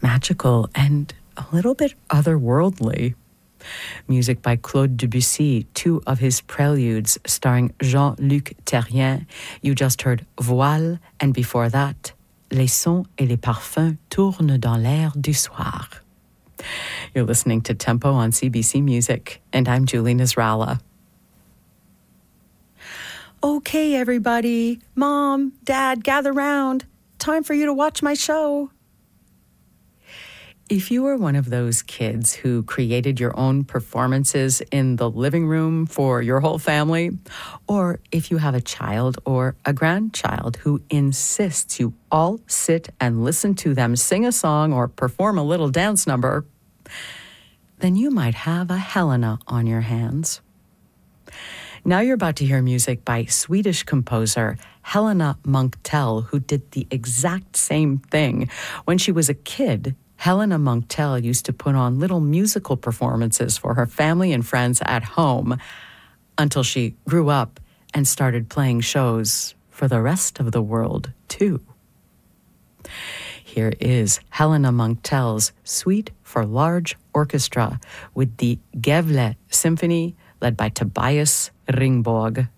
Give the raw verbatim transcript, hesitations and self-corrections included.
magical and a little bit otherworldly. Music by Claude Debussy, two of his preludes starring Jean-Luc Terrien. You just heard Voile, and before that, Les sons et les parfums tournent dans l'air du soir. You're listening to Tempo on C B C Music, and I'm Julie Nasrallah. Okay, everybody, Mom, Dad, gather round. Time for you to watch my show. If you are one of those kids who created your own performances in the living room for your whole family, or if you have a child or a grandchild who insists you all sit and listen to them sing a song or perform a little dance number, then you might have a Helena on your hands. Now you're about to hear music by Swedish composer Helena Munktell, who did the exact same thing. When she was a kid, Helena Munktell used to put on little musical performances for her family and friends at home until she grew up and started playing shows for the rest of the world, too. Here is Helena Munktell's Suite for Large Orchestra with the Gävle Symphony led by Tobias Ringborg.